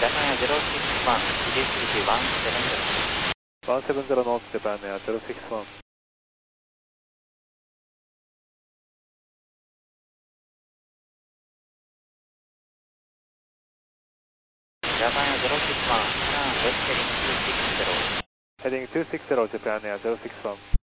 Japan Air 061, CDCT 170. 170 North Japan Air 061. Japan Air 061, turn left heading 260. Heading 260 Japan Air 061.